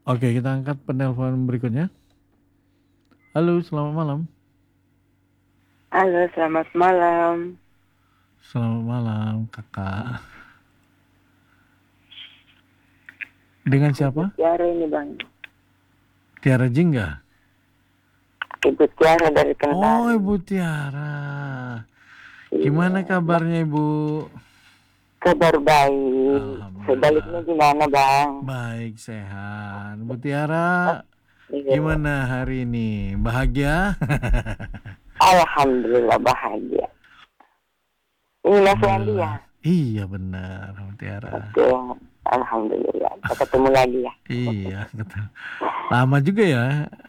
Oke, kita angkat penelpon berikutnya. Halo, selamat malam. Halo, selamat malam. Selamat malam, kakak. Dengan Ibu siapa? Tiara ini Bang. Tiara Jingga. Ibu Tiara dari Oh, Kendari. Ibu Tiara. Gimana Iya, kabarnya, Ibu? kabar baik. Sebaliknya Alhamdulillah. gimana Bang? Baik, sehat. Bu Tiara, Iya. gimana hari ini? Bahagia? Alhamdulillah bahagia. Ini Mas Wandi ya? Alhamdulillah. Iya benar, Bu Tiara. Oke, Alhamdulillah. Kita ketemu lagi ya. Iya, betul. Lama juga ya.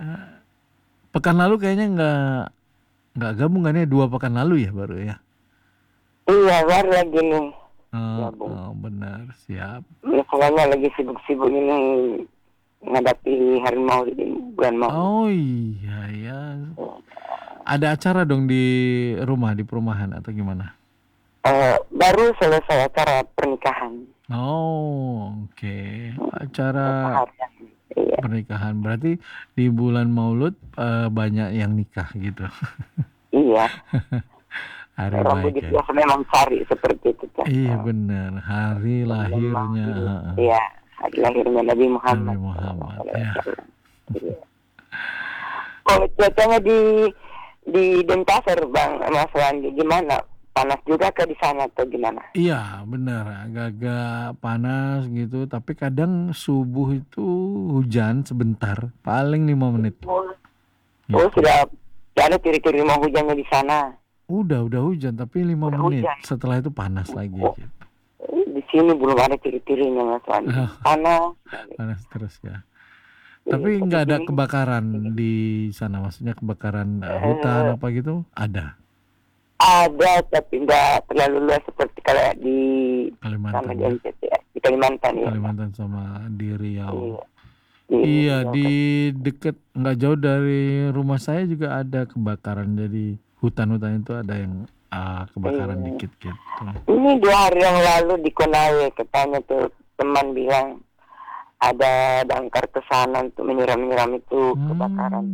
Pekan lalu kayaknya nggak gabungannya 2 pekan lalu ya baru ya. Iya, baru lagi nih Oh, gabung. oh, benar, siap. Soalnya lagi sibuk-sibuk ini ngadapi hari Maulid ini, bulan Maulid. Oh iya ya. Ada acara dong di rumah, di perumahan atau gimana? Baru selesai acara pernikahan. Oh, oke. Acara Seharian. Iya. pernikahan berarti di bulan Maulud banyak yang nikah gitu. Iya. Hari Orang baik begitu ya. biasa memang cari seperti itu kan. Iya benar, hari Bulan lahirnya Maulid. Iya. Hari lahirnya Nabi Nabi Muhammad. Muhammad ya. Iya. Kalau cuacanya di Denpasar Bang Mas Wandi gimana? Panas juga ke di sana atau gimana? Iya benar, agak-agak panas gitu, tapi kadang subuh itu hujan sebentar, paling 5 menit Oh, gitu. sudah ada ciri-ciri mau hujannya di sana. Udah hujan, tapi 5 Udah menit hujan. setelah itu panas lagi Oh, gitu. di sini belum ada ciri-cirinya Mas Wandi. Panas. Panas terus ya. Iya, Tapi tapi nggak ada sini kebakaran di sana, maksudnya kebakaran hutan apa gitu? Ada. ada tapi nggak terlalu luas seperti kalau di sana Kalimantan di ya, NTT ya. Di Kalimantan ya. Kalimantan sama di Riau. Iya. Di Iya, Riau di kan. deket nggak jauh dari rumah saya juga ada kebakaran. Jadi hutan-hutan itu ada yang kebakaran Iya. dikit gitu. Ini 2 hari yang lalu di Konawe katanya tuh teman bilang ada damkar ke sana untuk menyiram-nyiram itu kebakaran.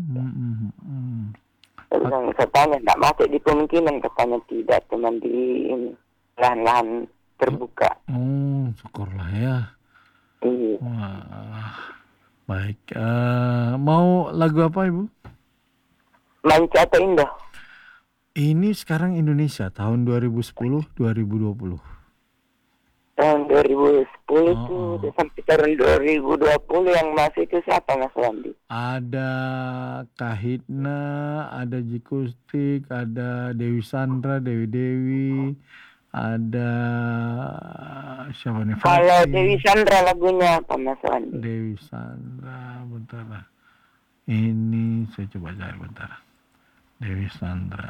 Terus yang katanya nggak masuk di kemungkinan katanya tidak teman di ini, lahan-lahan terbuka. Syukurlah ya. Iya. Wah, baik. Mau lagu apa, Ibu? Manca atau indah? Ini sekarang Indonesia tahun 2010-2020. Tahun 2010 Oh, tuh oh. sampai tahun 2020 yang masih itu siapa Mas Wandi? Ada Kahitna, ada Jikustik, ada Dewi Sandra, Dewi Dewi, ada siapa nih? Kalau Dewi Fatih, Sandra lagunya apa Mas Wandi? Dewi Sandra, bentar lah. Ini saya coba cari bentar. Dewi Sandra.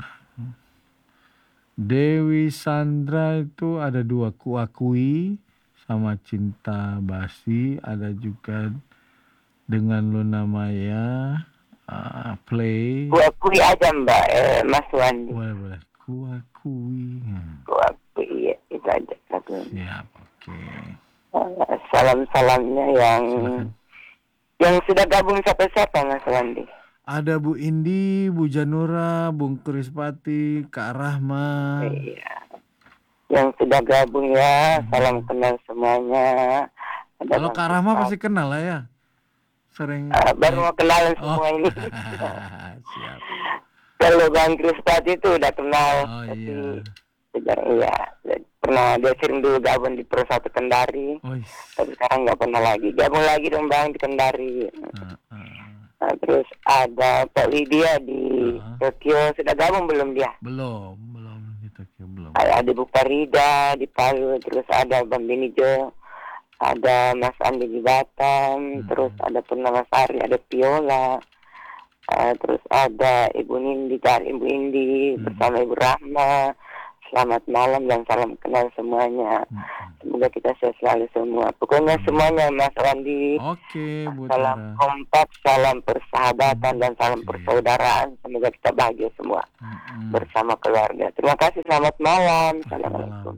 Dewi Sandra itu ada 2, Kuakui sama Cinta Basi, ada juga Dengan Luna Maya, Play. Ku akui aja Mbak Mas Wandi. Boleh. Kuakui. Ku akui ya, itu aja lagunya. Siap, oke. Salam-salamnya Silakan. yang sudah gabung siapa-siapa Mas Wandi? Ada Bu Indi, Bu Janura, Bung Krispati, Kak Rahma. Iya. Yang sudah gabung ya, salam kenal semuanya. Ada Kalau Bang Kak Rahma Ustaz. pasti kenal lah ya. Sering Baru mau kenalan Oh, semua ini. siap. Kalau Bang Krispati itu udah kenal, Oh tapi iya. iya pernah dia sering dulu gabung di Pro 1 Kendari, Wih. tapi sekarang nggak pernah lagi. Gabung lagi dong Bang di Kendari. Nah, terus ada Pak Lydia di Tokyo, sudah gabung belum dia? Belum di Tokyo belum. Ada Bu Farida di Palu, terus ada Bang Benijo, ada Mas Andi di Batam, terus ada Purnamasari, ada Piola, terus ada Ibu Nindi dan Ibu Indi bersama Ibu Rahma. Selamat malam dan salam kenal semuanya. Semoga kita sehat selalu semua. Pokoknya semuanya Mas Wandi. Oke, Bu Salam Tiara. kompak, salam persahabatan dan salam persaudaraan. Semoga kita bahagia semua bersama keluarga. Terima kasih. Selamat malam. Assalamualaikum.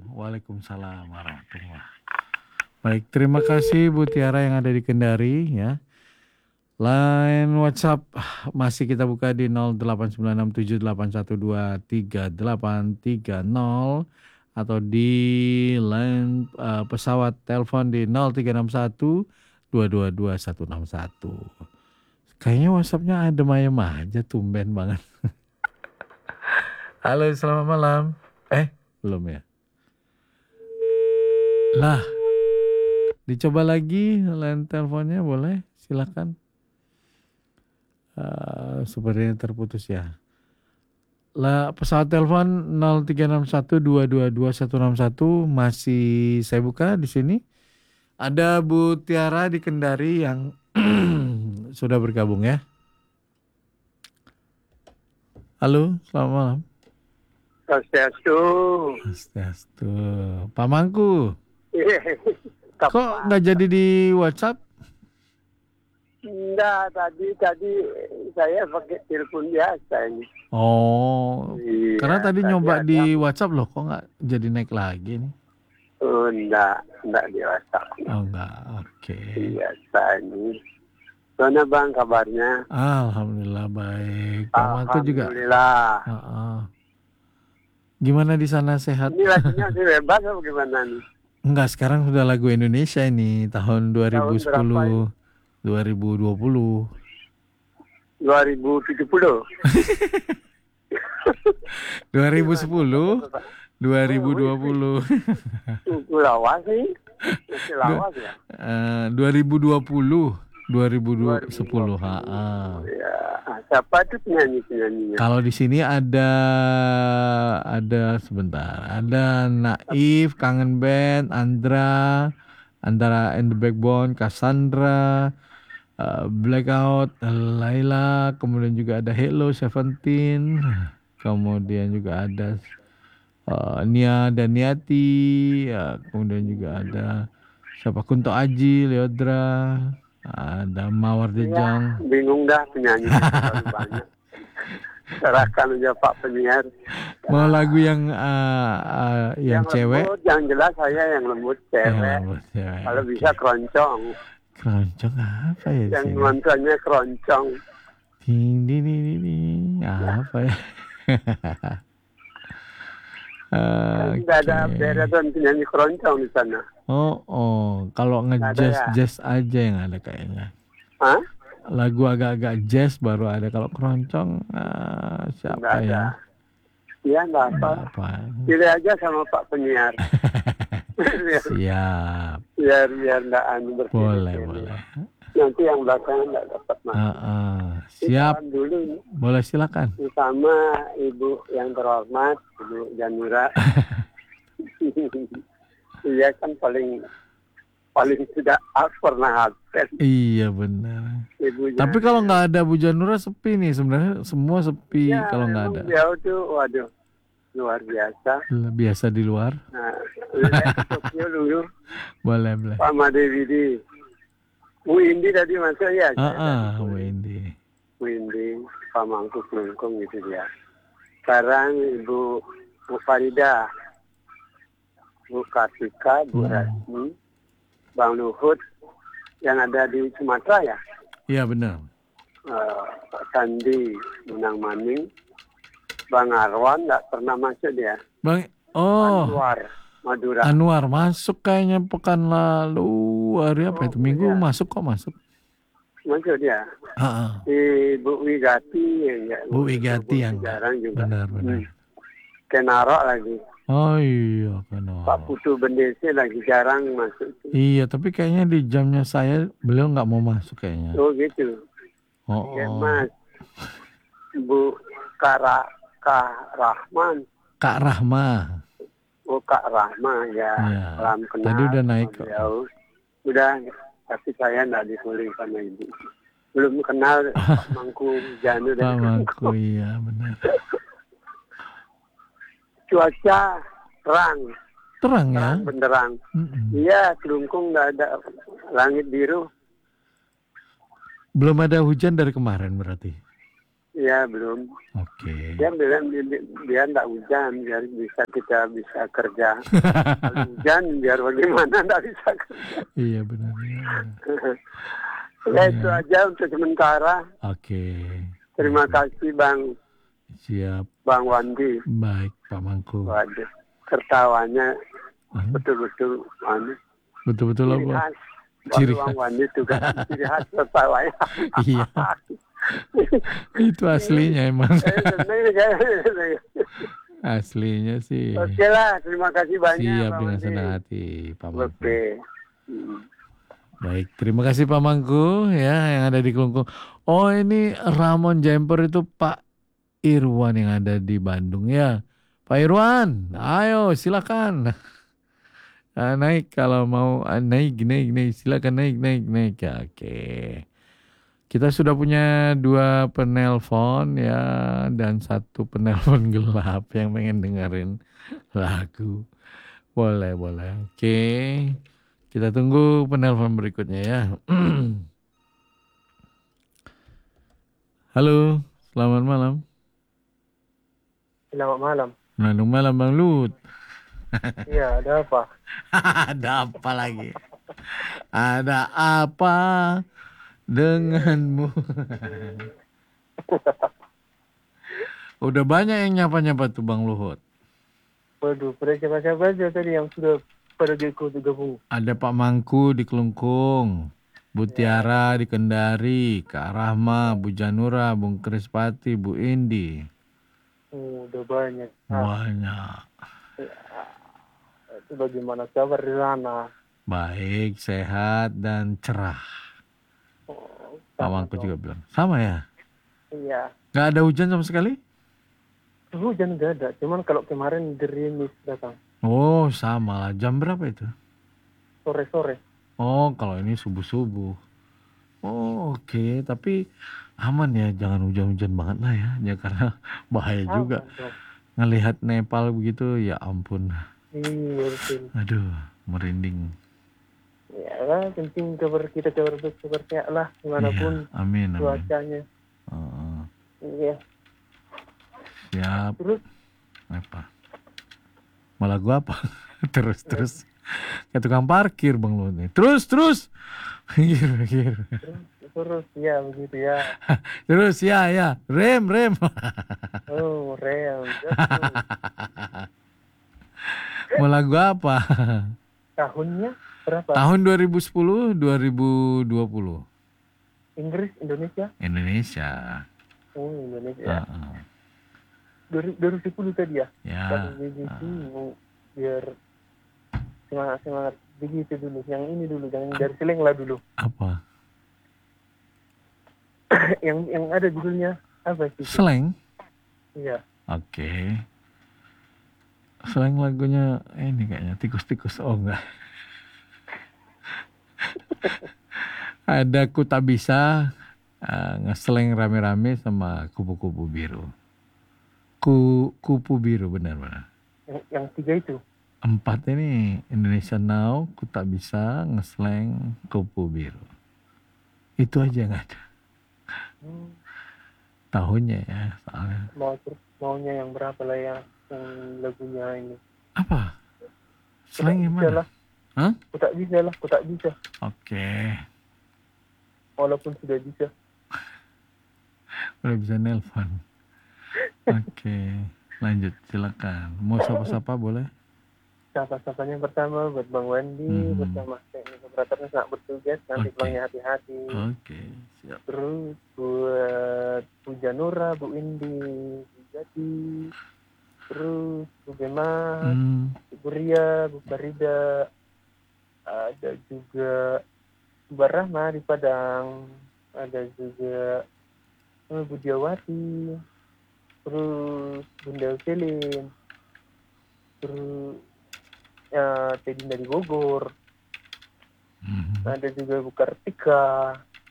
Waalaikumsalam warahmatullahi. Baik, terima kasih Bu Tiara yang ada di Kendari ya. Line WhatsApp masih kita buka di 089678123830 atau di line pesawat telepon di 0361222161. Kayaknya WhatsAppnya adem ayem aja, tumben banget. Halo, selamat malam. Belum ya? Lah, dicoba lagi line teleponnya, boleh? Silakan. Sepertinya terputus ya. Lah, pesawat telepon 0361222161 masih saya buka di sini. Ada Bu Tiara di Kendari yang sudah bergabung ya. Halo, selamat malam. Swastiastu. Pak Mangku, kok nggak jadi di WhatsApp? Enggak, tadi saya pakai telepon biasa ini. Oh, Iya, karena tadi nyoba ada. di WhatsApp loh, kok nggak jadi naik lagi nih? Oh, enggak di WhatsApp. Oh enggak, oke. Biasa ini. Mana Bang kabarnya? Alhamdulillah baik. Pak Mangku juga. Alhamdulillah. Gimana di sana, sehat? Ini lagunya masih bebas apa gimana nih? Enggak, sekarang sudah lagu Indonesia ini tahun 2010, berapa 2020. 2070. 2010, 2020. Itu lawas sih. Masih lawas ya? 2020, 2010. Ya, siapa itu penyanyinya? Kalau di sini ada sebentar. Ada Naif, Kangen Band, Andra and the Backbone, Cassandra, Blackout, Laila, kemudian juga ada Hello Seventeen, kemudian juga ada Nia dan Niati, kemudian juga ada siapa, Kunto Aji, Leodra, ada Mawar Dejong. Ya, bingung dah penyanyi terlalu banyak. Serahkan aja Pak penyiar. Mau lagu yang cewek? Lembut, yang jelas saya yang lembut cewek. Cewek. Kalau bisa keroncong. Keroncong apa ya? Yang nontonnya keroncong. Ding. Apa ya? Tidak ada deretan penyanyi keroncong di sana. Oh. Kalau nge-jazz aja yang ada kayaknya. Hah? Lagu agak-agak jazz baru ada. Kalau keroncong siapa Nggak ya? ada. Ya nggak apa. Pilih aja sama Pak penyiar. Siap. Biar nggak Boleh. Nanti yang belakangan nggak dapat masuk. Siap. Dulu. Boleh, silakan. Sama Ibu yang terhormat, Ibu Janura. Iya kan paling tidak pernah absen. Iya benar. Ibu Tapi kalau nggak ada Bu Janura sepi nih sebenarnya, semua sepi ya, kalau nggak ada. Beliau tuh, waduh, luar biasa. Biasa di luar. Nah, lihat ke Tokyo dulu. Boleh. Pak Madewidi. Bu Indi tadi masuk ya? Bu Indi. Bu Indi, Pak Mangku Kelungkung gitu dia. Sekarang Ibu Farida, Bu Kartika, Bu Rasmi, Bang Luhut yang ada di Sumatera ya? Iya benar. Pak Sandi, Menang Maning, Bang Arwan nggak pernah masuk dia. Anwar, Madura. Anwar masuk kayaknya pekan lalu, hari apa itu? Minggu ya. Masuk Masuk dia. Bu Wigati ya. Bu Wigati yang jarang juga. Benar. Kenarok lagi. Oh iya, Kenarok. Pak Putu Bendese lagi jarang masuk. Iya, tapi kayaknya di jamnya saya beliau nggak mau masuk kayaknya. Oh gitu. Ya, Mas. Bu Kak Rahman. Kak Rahma. Oh Kak Rahma ya. Salam kenal. Tadi udah naik kok. Udah, tapi saya nggak disuling sama ibu. Belum kenal Pak Mangku Janu dan Pak Mangku, iya benar. Cuaca terang ya? Benderang. Iya, Kelungkung nggak ada langit biru. Belum ada hujan dari kemarin berarti? Iya, belum. Oke. Dia bilang dia nggak hujan, biar kita bisa kerja. Kalau hujan, biar bagaimana nggak bisa kerja. Iya benar. Ya itu aja untuk sementara. Oke. Terima kasih Siap. Bang Wandi. Baik, Pak Mangku. Waduh, tertawanya Hah? betul-betul Betul-betul ciri apa? khas. Ciri Bang khas. Wandi itu kan ciri khas tertawanya. Iya, itu aslinya emang. Aslinya sih. Oke lah, terima kasih banyak Siap Bang dengan Wandi. senang hati, Pak Mangku. Oke. Baik, terima kasih Pak Mangku ya yang ada di Kelungkung. Oh, ini Ramon Jemper itu Pak Irwan yang ada di Bandung ya. Pak Irwan, ayo silakan. Naik kalau mau naik, silakan naik ya. Oke. Kita sudah punya 2 penelpon ya dan 1 penelpon gelap yang pengen dengerin lagu. Boleh. Oke. Kita tunggu penelpon berikutnya ya. Halo, selamat malam. Selamat malam. Selamat malam Bang Lut. Iya, ada apa? Ada apa lagi? Ada apa denganmu? Udah banyak yang nyapa-nyapa tuh Bang Luhut. Waduh, pada siapa-siapa aja tadi yang sudah pada ikut gabung. Ada Pak Mangku di Kelungkung, Bu Tiara di Kendari, Kak Rahma, Bu Janura, Bung Krispati, Bu Indi. Udah banyak. Banyak. Itu bagaimana kabar di sana? Baik, sehat dan cerah. Pak Mangku juga bilang sama ya. Iya. Gak ada hujan sama sekali? Hujan nggak ada, cuman kalau kemarin gerimis datang Oh, sama lah. Jam berapa itu? sore-sore. Oh, kalau ini subuh-subuh. Oh, oke. Tapi aman ya, jangan hujan-hujan banget lah ya. Ya karena bahaya juga. Ngelihat Nepal begitu, ya ampun. Iya betul. Aduh, merinding. Ya lah, penting kabar sehat lah dimanapun Iya, amin. cuacanya. Iya. Siap. Terus Apa? Malah gua apa? Terus. Kayak tukang parkir Bang Lu nih. Terus. Gir. terus ya begitu ya. Terus ya. Rem. Oh rem. Mau lagu apa? Tahunnya berapa? Tahun 2010, 2020. Inggris, Indonesia? Indonesia. Oh Indonesia. 2010 tadi ya? Ya. Kan BBC biar semangat begitu dulu. Yang ini dulu, yang dari Seleng lah dulu. Apa? yang ada judulnya apa sih? Slang? Iya. Oke. Slang lagunya ini kayaknya tikus-tikus. Oh enggak. Ada Ku Tak Bisa ngeseleng rame-rame sama Kupu-Kupu Biru. Kupu Biru benar. Yang 3 itu? 4 ini Indonesia Now, Ku Tak Bisa, ngeseleng, Kupu Biru. Itu aja nggak ada. Tahunnya ya soalnya. Maunya yang berapa lah yang lagunya ini? Apa? Slang gimana? Hah? Ku tak bisa. Oke. Walaupun sudah bisa. Udah bisa nelpon. Oke. Lanjut silakan. Mau sapa-sapa boleh? Sapa-sapanya pertama buat Bang Wandi bersama teknik operatornya sangat bertugas. Nanti pulangnya hati-hati. Oke. Siap. Terus buat Bu Janura, Bu Indi, Bu Jati, terus Bu Bema, Bu Ria, Bu Farida, ada juga Bu Rahma di Padang, ada juga Bu Diawati, terus Bunda Selin, terus Teddy dari Bogor, ada juga Bu Kartika,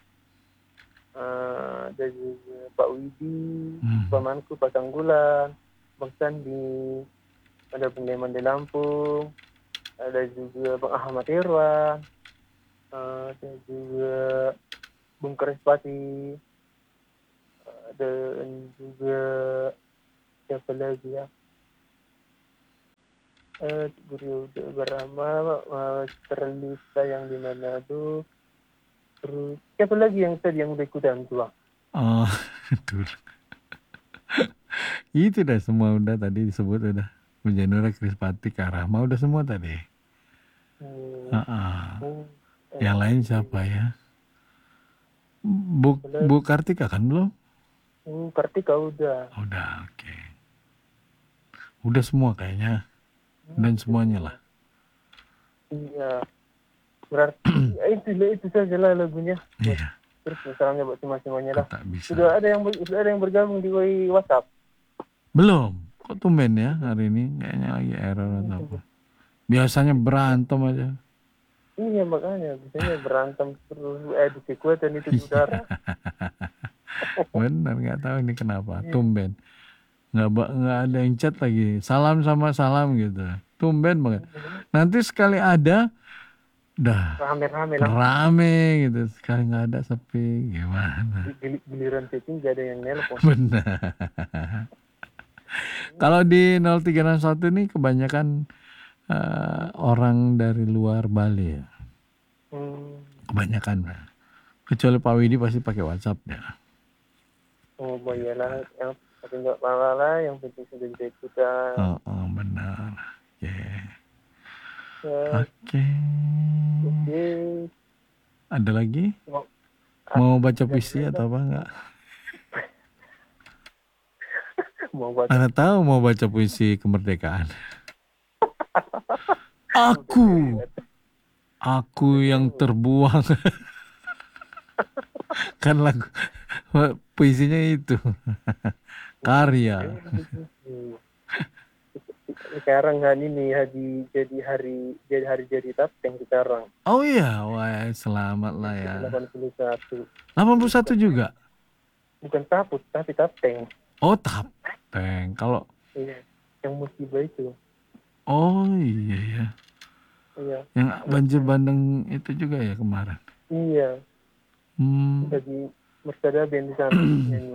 ada juga Pak Widi, pamanku Pak Tanggulan, Bang Sandi, ada Bung Leman di Lampung, ada juga Bang Ahmad Irwan, ada juga Bung Krispati, dan juga siapa lagi ya? Guru Barama, Terlista yang di Manado, terus Terus siapa lagi yang tadi yang udah ikutan tua? Oh, tur. Itu dah semua udah tadi disebut udah. Bujanura, Krispati, Kak Rahma udah semua tadi. Hmm, hmm, Yang lain siapa ya? Bu Kartika kan belum? Kartika udah. Udah, oke. Udah semua kayaknya. Dan semuanya lah. Iya. Berarti itu saja lah lagunya. Iya. Terus misalnya buat semuanya lah. Tak bisa. Sudah ada yang bergabung di WhatsApp. Belum. Kok tumben ya hari ini? Kayaknya lagi error atau apa. Biasanya berantem aja. Iya makanya. Biasanya berantem terus di kekuatan itu di udara. Bener, nggak tahu ini kenapa. Tumben. Nggak ada yang chat lagi. Salam sama salam gitu. Tumben banget. Nanti sekali ada, udah Rame-rame lah. rame gitu. Sekali nggak ada sepi. Gimana? Giliran chatting gak ada yang nelpon. Benar. Kalau di 0361 ini kebanyakan orang dari luar Bali ya. Kebanyakan. Kecuali Pak Widi pasti pakai WhatsApp ya. Oh iyalah, yang tapi nggak malah yang penting sudah bisa ikutan. Oh benar. Ya, Oke. oke. Ada lagi? Mau baca puisi atau apa enggak? Mau baca. Anda tahu mau baca puisi kemerdekaan? Aku yang terbuang. Kan lagu puisinya itu. Karya. Sekarang kan ini hari jadi Tapteng sekarang. Oh iya, wah selamat lah ya. 81. 81 juga? Bukan Taput, tapi Tapteng. Oh Tapteng. Kalau Iya, yang musibah itu. oh iya. Iya. Yang banjir bandang itu juga ya kemarin. Iya. Jadi Mersada band di sana.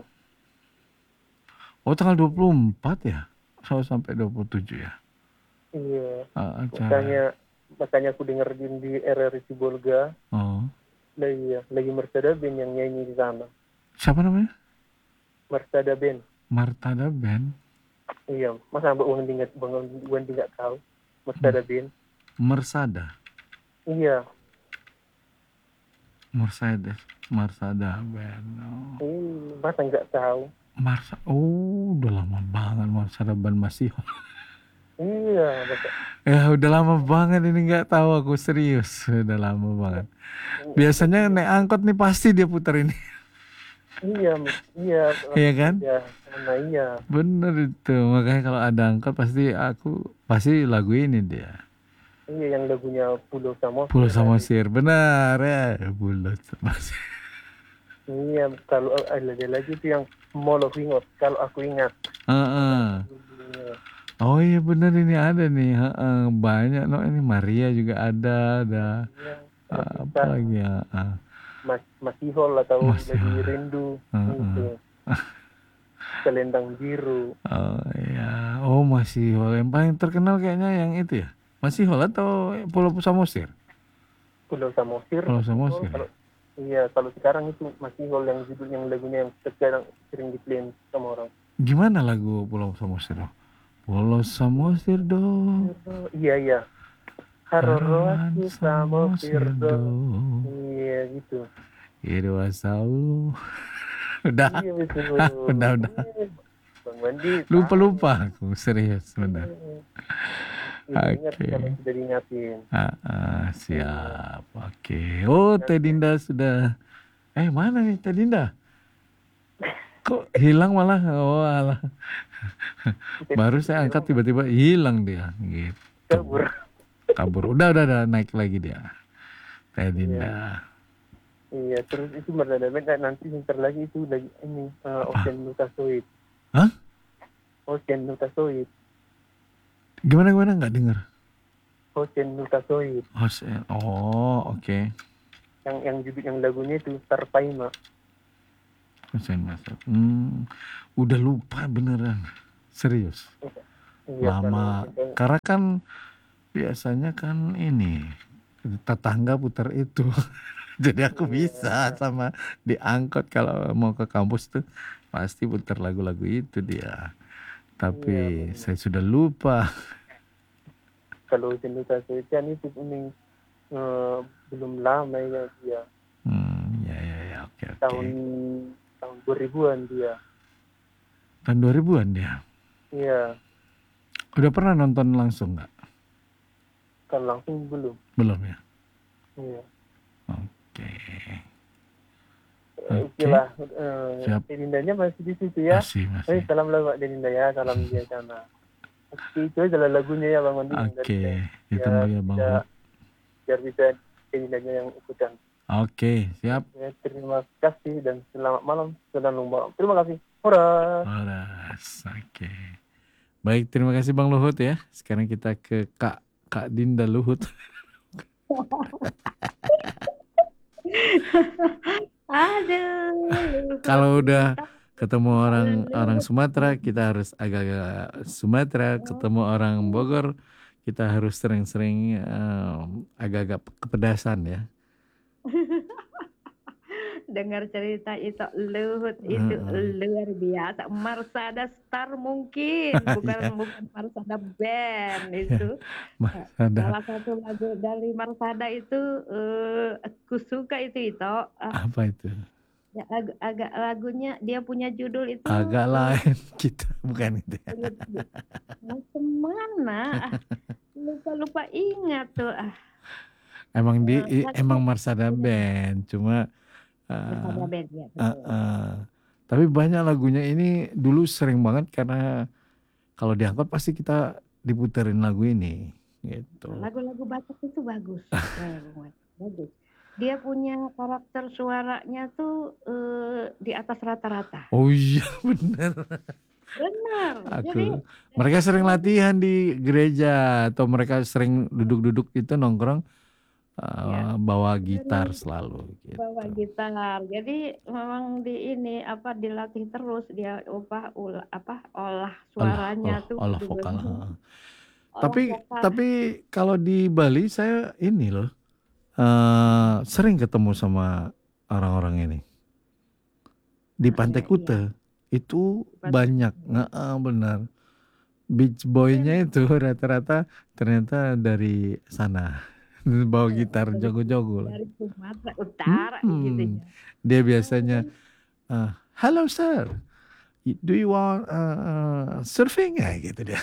Oh tanggal 24 ya? Sampai 27 ya? Iya. Acara. Makanya aku denger di RRI Sibolga. Oh. Lagi Mersada band yang nyanyi di sana. Siapa namanya? Mersada band. Martada Band. Iya, masa Bang Wandi nggak tahu Mersada band. Mersada. Iya. Marsada Band. Oh. Masa nggak tahu? Udah lama banget Marsada Band masih. Iya, betul. Ya udah lama banget ini nggak tahu aku serius. Udah lama banget. Biasanya naik angkot nih pasti dia putar ini. Iya. Iya kan? Iya. Bener itu. Makanya kalau ada angkot pasti lagu ini dia. Iya, yang lagunya Pulau Samosir. Pulau Samosir, benar ya. Pulau Samosir. Iya, kalau ada lagi itu yang Mall of Ingot, kalau aku ingat. Oh iya benar ini ada nih. Banyak ini Maria juga ada. Apa lagi ya? Masihol atau lagi Rindu. Gitu. Selendang Biru. Oh iya. Oh Masihol. Yang paling terkenal kayaknya yang itu ya. Masihol atau Pulau Samosir? Pulau Samosir. Iya, kalau sekarang itu Masihol yang judul yang lagunya yang sekarang sering diklaim sama orang. Gimana lagu Pulau Samosir? Pulau Samosir do. Iya. Haroro aku Samosir do. Iya gitu. Itu asal. Udah. Iya betul. Udah. Bang Wandi. Lupa aku serius benar. Oke. Kalau sudah diingatin. Siap. Oke. Oh Teh Dinda sudah. Mana nih Teh Dinda? Kok hilang malah? Oh alah. Baru saya angkat tiba-tiba hilang dia. Gitu. Kabur. Udah naik lagi dia. Teh Dinda. Iya, terus itu Mersada Band nanti sebentar lagi itu lagi ini Ocean Nutasoid. Hah? Ocean Nutasoid. Gimana nggak dengar? Ocean Nutasoid. Oh, oke. Yang judul yang lagunya itu Tarpaima. Ocean Nutasoid. Udah lupa beneran. Serius. Iya, lama. Karena kan biasanya kan ini tetangga putar itu. Jadi aku bisa Iya. sama di angkot kalau mau ke kampus tuh pasti putar lagu-lagu itu dia. Iya Tapi benar. saya sudah lupa. Kalau Senduta Setia itu ini eh, belum lama ya dia. Ya, oke, oke. Tahun tahun 2000-an dia. Tahun 2000-an dia. Iya, Udah pernah nonton langsung nggak? kalau langsung belum. Belum ya? Iya. Oke. Oke Oke. lah, Siap. Denindanya masih di situ ya. Masih. Salam lah Pak Deninda ya, salam dia sana. Oke, itu aja lah lagunya ya Bang Mandi yang dari saya. Oke. Biar Ditunggu ya Bang bisa, Hud. biar bisa Denindanya yang ikutan. Oke, siap. Ya, terima kasih dan selamat malam. Selamat malam. Terima kasih. Horas. Horas. Oke. Baik, terima kasih Bang Luhut ya. Sekarang kita ke Kak Dinda Luhut. Aduh, Kalau udah luhut. ketemu orang Luhut. Sumatera, kita harus agak-agak Sumatera. Ketemu orang Bogor, kita harus sering-sering agak-agak kepedasan ya. Dengar cerita itu Luhut itu luar biasa. Marsada Star mungkin, bukan Marsada Band itu. Salah satu lagu dari Marsada itu aku suka itu. Apa itu? Ya, agak lagunya dia punya judul itu Agak lain kita, bukan itu ya. macam mana? Lupa ingat tuh. Emang Marsada Band, cuma Marsada Band ya. Betul. tapi banyak lagunya ini dulu sering banget karena kalau diangkut pasti kita diputerin lagu ini gitu. Lagu-lagu Batak itu bagus. Bagus. Dia punya karakter suaranya tuh di atas rata-rata. Oh iya benar. Benar. Jadi mereka sering latihan di gereja atau mereka sering duduk-duduk itu nongkrong bawa gitar selalu. Gitu. Bawa gitar. Jadi memang dilatih terus dia olah suaranya tuh. Olah vokal. Tapi kalau di Bali saya ini loh sering ketemu sama orang-orang ini di Pantai Kuta itu banyak, benar. Beach boy-nya itu rata-rata ternyata dari sana. Bawa gitar jogo-jogo dari Sumatera Utara gitu ya. Dia biasanya hello sir, do you want surfing ya gitu dia.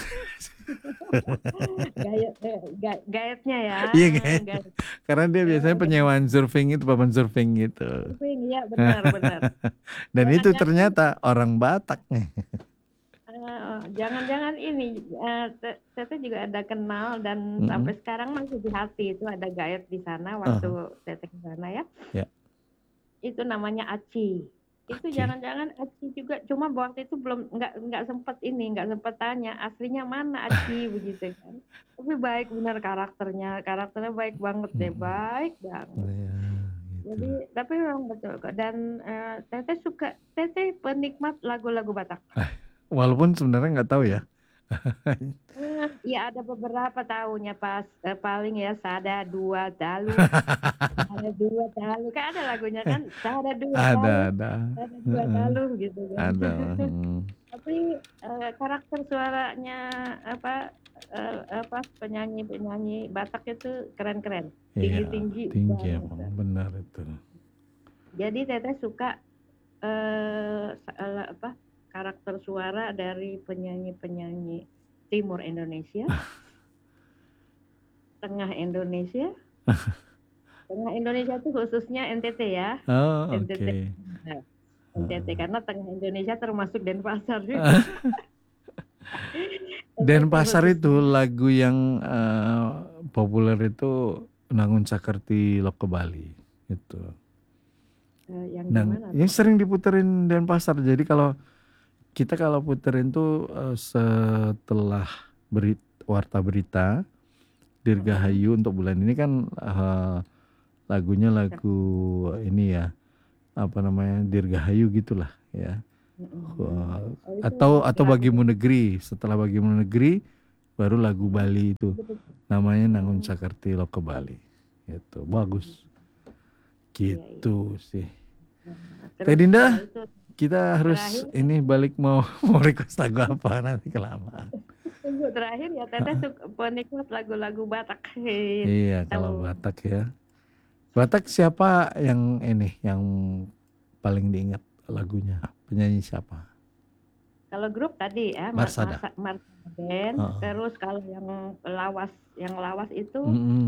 Gayetnya ya. Iya gayet. Karena dia biasanya penyewaan surfing itu, papan surfing gitu. Surfing ya benar. Dan itu ternyata orang Batak nih. Jangan-jangan ini Tete juga ada kenal dan sampai sekarang masih di hati itu ada gayet di sana waktu Tete ke sana ya. Itu namanya Aci. Itu jangan-jangan Aci juga, cuma waktu itu belum nggak sempat tanya aslinya mana Aci begitu kan. Tapi baik benar karakternya baik banget deh, baik banget. Gitu. Jadi tapi memang betul kok dan Tete penikmat lagu-lagu Batak. Walaupun sebenarnya nggak tahu ya. Ya ada beberapa tahunya pas paling ya Sada Dua Dalu. Sada Dua Dalu kan ada lagunya kan Sada Dua Dalu. Sada Dua Dalu gitu kan. Ada. Tapi karakter suaranya penyanyi Batak itu keren-keren. Tinggi-tinggi. Tinggi emang benar itu. Jadi Teteh suka karakter suara dari penyanyi-penyanyi Timur Indonesia, Tengah Indonesia, Tengah Indonesia itu khususnya NTT ya. Oh, NTT. NTT karena Tengah Indonesia termasuk Denpasar. Denpasar itu lagu yang populer itu Nangun Sakerti Loko Bali itu. Yang sering diputerin Denpasar. Jadi kalau puterin tuh setelah warta berita Dirgahayu untuk bulan ini kan lagunya lagu ini ya Dirgahayu gitulah ya. Atau Bagimu Negeri. Setelah Bagimu Negeri baru lagu Bali itu namanya Nangun Sakerti Loko Bali. Itu bagus. Gitu sih. Terus Teh Dinda, setelah itu kita harus terakhir ini balik mau request lagu apa nanti kelamaan. tunggu terakhir ya Teteh penikmat lagu-lagu Batak. Iya, kalau Batak ya. Batak siapa yang paling diingat lagunya? Penyanyi siapa? Kalau grup tadi ya Marsada. Marsada Band. Terus kalau yang lawas itu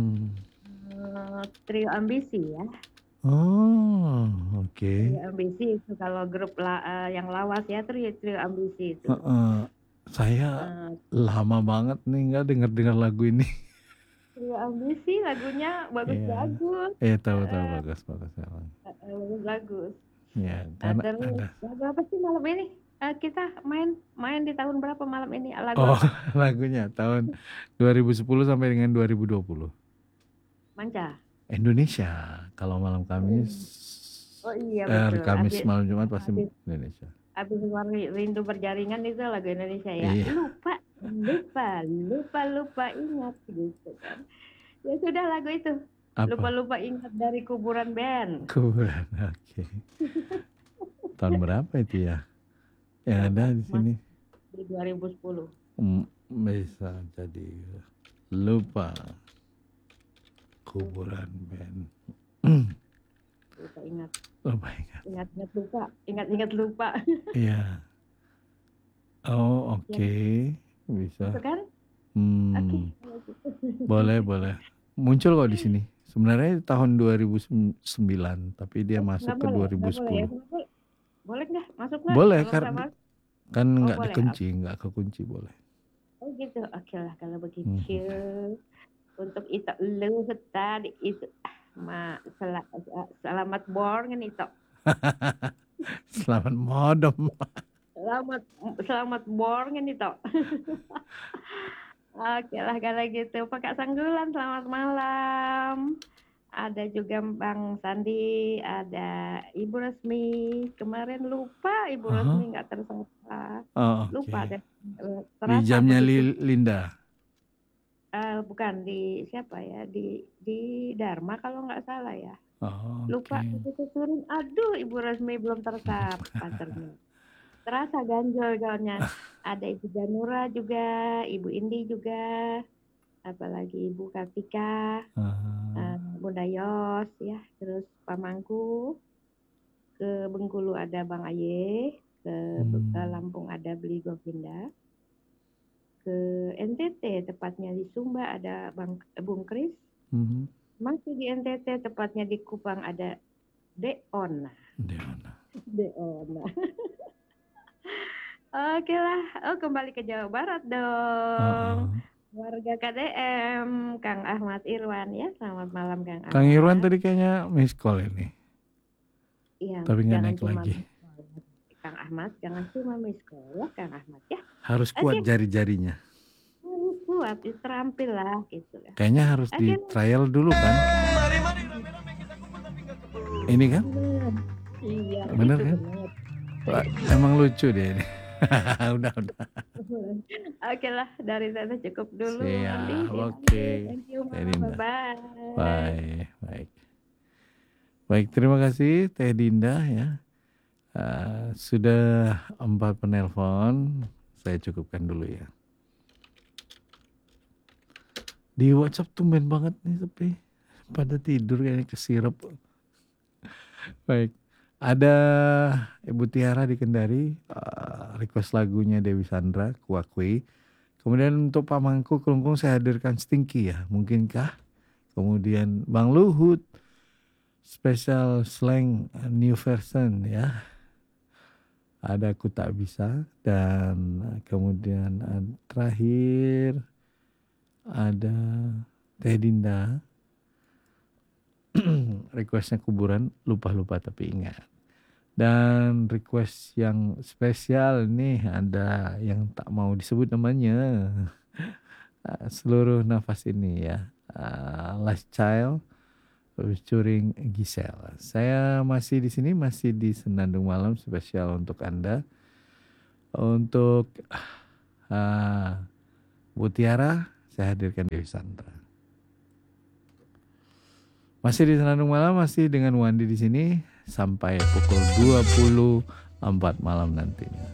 Trio Ambisi ya. Oh, oke. Trio Ambisi itu kalau grup yang lawas ya Trio Ambisi itu. Saya lama banget nih nggak dengar lagu ini. Trio Ambisi lagunya bagus-bagus. Iya, tahu bagus. Bagus. Ya, Terus lagu apa sih malam ini? Kita main di tahun berapa malam ini lagu apa? Lagunya tahun 2010 sampai dengan 2020. Manca. Indonesia. Kalau malam Kamis. Oh iya betul. Kamis malam Jumat pasti Indonesia. Habis Rindu Berjaringan itu lagu Indonesia ya. Iya. Lupa ingat gitu kan. Ya sudah lagu itu. Apa? Lupa ingat dari Kuburan Band. Kuburan, oke. Tahun berapa itu ya? Yang ada di sini? Di 2010. Bisa jadi lupa Kuburan Band. Lupa ingat. Ingat lupa. Iya. Oh, oke. Bisa. Itu kan? Oke. Boleh. Muncul kok di sini. Sebenarnya tahun 2009, tapi dia masuk ke 2010. Boleh nggak? Masuk nggak? Boleh, kan nggak dikunci, boleh. nggak kekunci, boleh. Oh gitu, oke lah kalau begitu. Untuk itu luhut tadi itu selamat born kan itu. Selamat modem. Selamat born kan itu. Oke lah kalau gitu. Pak Kak Sanggulan, selamat malam. Ada juga Bang Sandi, ada Ibu Resmi. Kemarin lupa Ibu Resmi nggak tersapa. Lupa deh. Di jamnya Linda. Bukan di siapa ya? Di Dharma kalau nggak salah ya. Lupa itu turun. Aduh, Ibu Resmi belum tersapa ternyata. Terasa ganjol gaunnya. Ada Ibu Janura juga, Ibu Indi juga, apalagi Ibu Kartika, Bunda Yos ya, terus Pak Mangku, ke Bengkulu ada Bang Aye, ke Lampung ada Beli Govinda, ke NTT tepatnya di Sumba ada Bung Kris, masih di NTT tepatnya di Kupang ada Deona. Oke lah, kembali ke Jawa Barat dong. Warga KDM, Kang Ahmad Irwan ya. Selamat malam Kang Ahmad. Kang Irwan tadi kayaknya miss call ini. Iya, tapi nggak naik lagi. Kang Ahmad, jangan cuma miss call ya Kang Ahmad ya. Harus kuat jari-jarinya. Harus kuat, terampil lah gitu ya. Kayaknya harus di trial dulu kan. Ini kan? Iya. Bener kan? Emang lucu deh ini. udah. Oke lah, dari saya cukup dulu. Siap, oke. Thank you, bye. Baik, terima kasih Teh Dinda ya. Sudah 4 penelpon, saya cukupkan dulu ya. Di WhatsApp tumben banget nih tapi pada tidur kayaknya kesirep. Baik. Ada Ibu Tiara di Kendari, request lagunya Dewi Sandra, Kuakui. Kemudian untuk Pak Mangku Kelungkung saya hadirkan Stinky ya, mungkinkah? Kemudian Bang Luhut, special slang new version ya. Ada Aku Tak Bisa, dan kemudian terakhir ada Teh Dinda. Requestnya Kuburan, lupa tapi ingat. Dan request yang spesial nih ada yang tak mau disebut namanya. Seluruh nafas ini ya. Last Child featuring Giselle. Saya masih di sini, masih di Senandung Malam spesial untuk Anda. Untuk Bu Tiara saya hadirkan Dewi Sandra. Masih di Senandung Malam, masih dengan Wandi di sini sampai pukul 24 malam nanti.